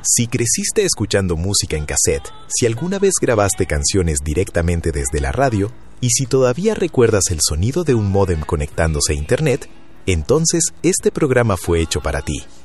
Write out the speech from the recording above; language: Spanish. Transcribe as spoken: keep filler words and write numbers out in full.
Si creciste escuchando música en cassette, si alguna vez grabaste canciones directamente desde la radio, y si todavía recuerdas el sonido de un módem conectándose a Internet, entonces este programa fue hecho para ti.